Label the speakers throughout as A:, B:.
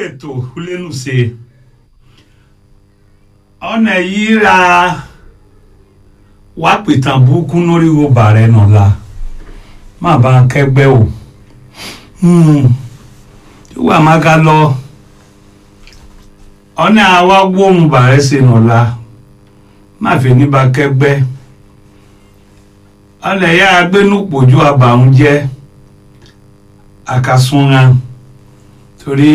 A: ètò lẹ́nu ṣe ọ̀nà yìí ra wá pìtàn burúkú lórí ọba rẹ̀ nọ̀la má bá a kẹgbẹ́ o wà má ká lọ ọ̀nà àwa gbóhùn bàrẹ́ ṣe nọ̀la má fi ní bá kẹgbẹ́ ọ̀nà yà agbẹnupọ̀jù àbàwọn jẹ́ àkàsúnra torí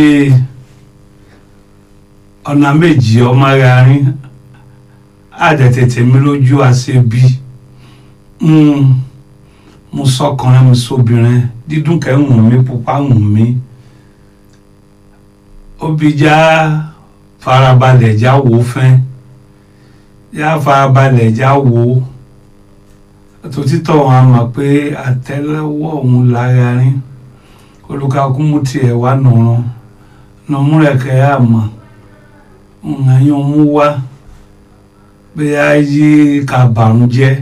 A: ọ̀nà méjì ọmọ yarin àdẹ̀tẹ̀tẹ̀ mi lójú àṣebí mo sọkùnrin mo sóbìnrin dídùn kẹ́hùn mi pupa hùn mi obìjà farabalẹ̀ já wò fẹ́ já farabalẹ̀ já wò tó títọ̀ wọn a mọ̀ pé àtẹ́lẹwọ́ òun lára rín olùkàkùn mú tiẹ̀ wá nùrún nùmúrẹ̀kẹ́ àmọ́ ǹyàn mú wá bí a yí kàbàrúnjẹ́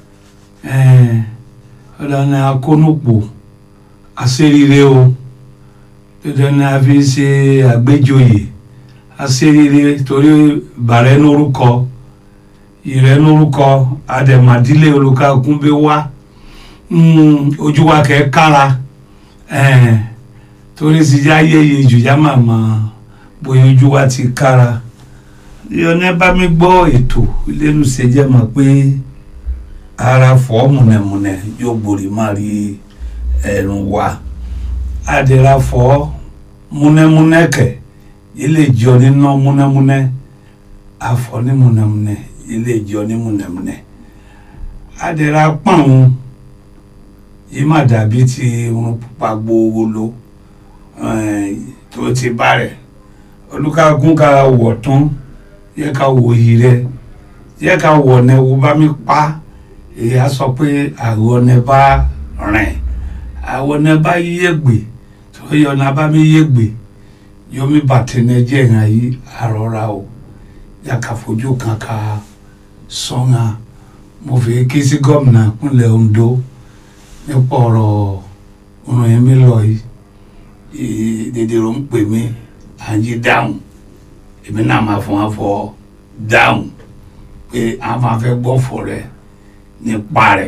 A: ọ̀dà ni akónúpò àṣíríre o dandan ni a fi ṣe àgbéjoyè àṣíríre torí bàrẹ́ lórúkọ ìrẹ́ lórúkọ àdèmàdílé olùkàkùn bí wá ojú wa kẹ́ kára torí sì já yéye jùjá màmá bóyá ojú wa ti kára yọ̀nà bá mi gbọ́ ètò lẹ́nu ṣe jẹ́ mọ̀ pé ara fọ́ múnẹ̀múnẹ̀ yóò gbòòrì má rí ẹ̀rùn wa àdèrà fọ́ múnẹ̀múnẹ̀ kẹ̀ ilé ìjọ nínú múnẹ̀múnẹ̀ àfọ́ ní múnẹ̀múnẹ̀ ilé ìjọ ní múnẹ̀múnẹ̀ àdèrà pọ̀n yìí má dàbí ti irun pupa gbowó lo tó ti bá rẹ̀ olùkàkùn ká wọ̀ tán yẹ ká wò yìí rẹ̀ yẹ ká wọ̀ ọ̀nà wo bá mi pa èyí á sọ pé àwọn ọ̀nà bá rìn àwọn ọ̀nà bá yégbè tó yẹ ọ̀nà bá mi yégbè yomi bàtẹ́nẹ́jẹ́ yẹn yìí àrọ́ra o yà ká fojú kan ká sọ́nà mo fi ké sí gómìnà ìpínlẹ̀ Ondo nípa ọ̀rọ̀ ọ̀rọ̀ yẹn mi lọ yìí dèdè ló ń pè mí àyè dáhùn èmi náà máa fún wa fọ dáhùn pé a máa fẹ́ gbọ́ fọ̀ rẹ nípa rẹ̀